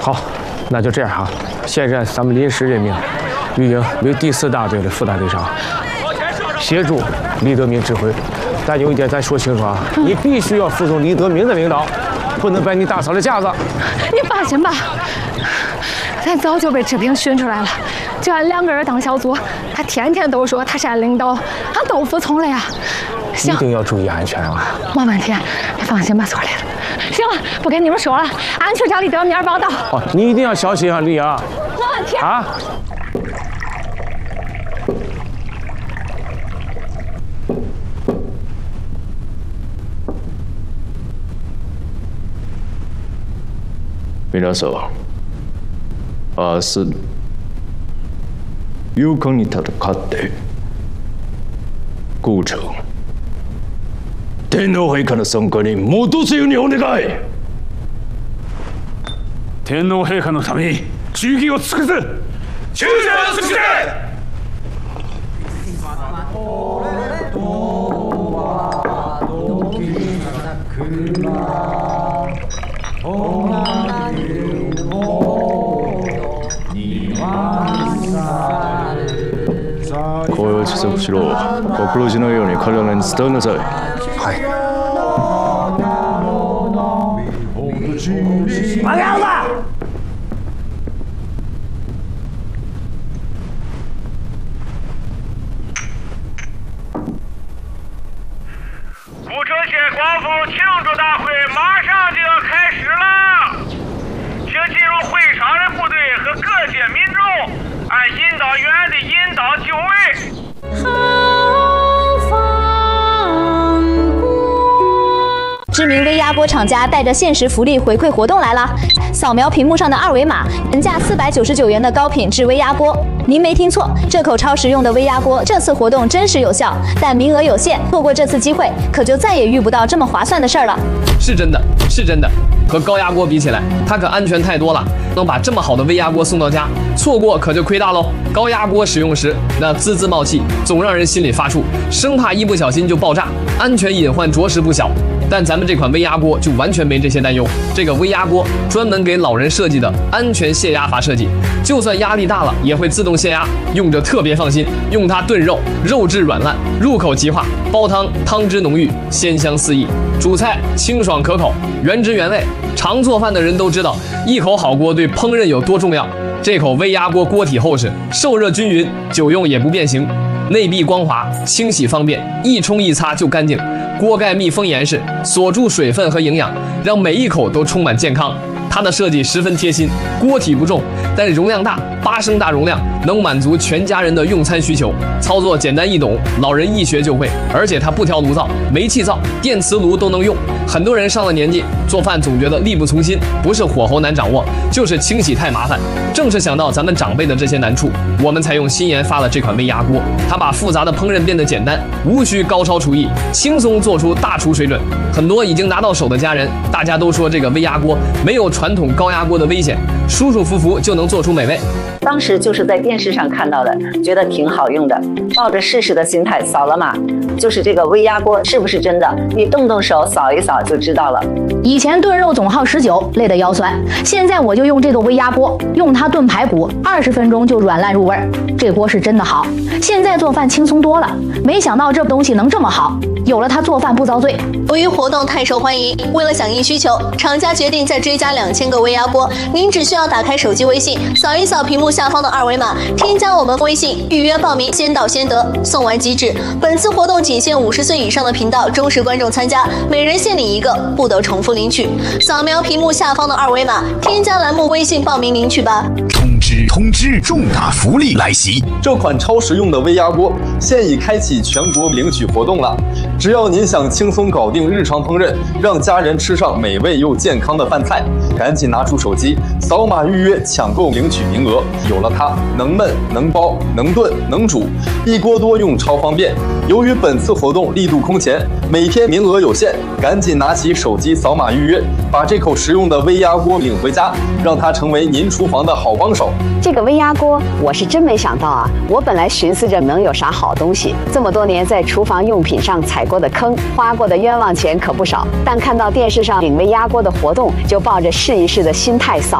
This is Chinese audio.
好，那就这样哈。现在咱们临时任命绿营为第4大队的副大队长，协助李德明指挥。但有一点咱说清楚啊，你必须要服从李德明的领导，不能摆你大嫂的架子。 你放心吧，咱早就被志平训出来了。就俺2个人当小组，他天天都说他是俺领导，俺都服从了呀。行， 一定要注意安全啊！ 没问题，你放心吧，错了。行了，不跟你们说了，俺去找李德明报道。 哦，你一定要小心啊，丽啊！ 没问题啊！ 皆さん、明日勇敢に戦って校長天皇陛下の参加に戻すようにお願い。 天皇陛下のために忠義を尽くす。忠義を尽くせ。 声を小さくしろ。心地のように彼らに伝えなさい。 はい。 马娘子， 古城县光复庆祝大会马上就要开始了，请进入会场的部队和各界民众按引导员的引导就位。 知名微压锅厂家带着限时福利回馈活动来了，扫描屏幕上的2维码，原价499元的高品质微压锅。您没听错，这口超实用的微压锅，这次活动真实有效，但名额有限，错过这次机会，可就再也遇不到这么划算的事儿了。 是真的，是真的，和高压锅比起来，它可安全太多了，能把这么好的微压锅送到家，错过可就亏大喽。高压锅使用时，那滋滋冒气，总让人心里发怵，生怕一不小心就爆炸，安全隐患着实不小。但咱们这款微压锅就完全没这些担忧。这个微压锅专门给老人设计的安全泄压阀设计，就算压力大了也会自动泄压，用着特别放心。用它炖肉，肉质软烂，入口即化；煲汤，汤汁浓郁，鲜香四溢；煮菜清爽可口，原汁原味。常做饭的人都知道，一口好锅对烹饪有多重要。这口微压锅锅体厚实，受热均匀，久用也不变形。内壁光滑，清洗方便，一冲一擦就干净。锅盖密封严实，锁住水分和营养，让每一口都充满健康。它的设计十分贴心，锅体不重，但容量大，8升大容量，能满足全家人的用餐需求。操作简单易懂，老人一学就会。而且它不挑炉灶，煤气灶、电磁炉都能用。很多人上了年纪，做饭总觉得力不从心，不是火候难掌握，就是清洗太麻烦。正是想到咱们长辈的这些难处，我们才用新研发了这款微压锅。它把复杂的烹饪变得简单，无需高超厨艺，轻松做出大厨水准。很多已经拿到手的家人，大家都说这个微压锅没有传统高压锅的危险，舒舒服服就能做出美味。 当时就是在电视上看到的，觉得挺好用的，抱着试试的心态扫了码。就是这个微压锅是不是真的？你动动手扫一扫就知道了。 以前炖肉总耗19，累得腰酸。现在我就用这个微压锅，用它炖排骨，20分钟就软烂入味儿。这锅是真的好，现在做饭轻松多了。没想到这东西能这么好，有了它做饭不遭罪。 由于活动太受欢迎，为了响应需求，厂家决定再追加2000个微压锅。您只需要打开手机微信，扫一扫屏幕下方的2维码，添加我们微信，预约报名，先到先得，送完即止。本次活动仅限50岁以上的频道忠实观众参加，每人限领1个，不得重复领取。扫描屏幕下方的2维码，添加栏目微信报名领取吧。 通知！重大福利来袭！ 这款超实用的微压锅现已开启全国领取活动了。只要您想轻松搞定日常烹饪，让家人吃上美味又健康的饭菜，赶紧拿出手机，扫码预约抢购领取名额。有了它，能焖、能煲、能炖、能煮，一锅多用超方便。由于本次活动力度空前，每天名额有限，赶紧拿起手机扫码预约，把这口实用的微压锅领回家，让它成为您厨房的好帮手。 这个微压锅我是真没想到啊！我本来寻思着能有啥好东西，这么多年在厨房用品上踩过的坑，花过的冤枉钱可不少。但看到电视上领微压锅的活动，就抱着试一试的心态扫